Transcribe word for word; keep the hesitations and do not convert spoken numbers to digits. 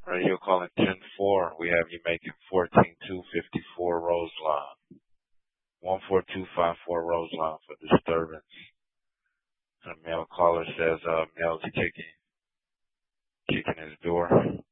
Radio calling ten four. We have you making fourteen two fifty-four Roseline. one four two five four Roseline for disturbance. A male caller says uh, male's kicking, kicking his door.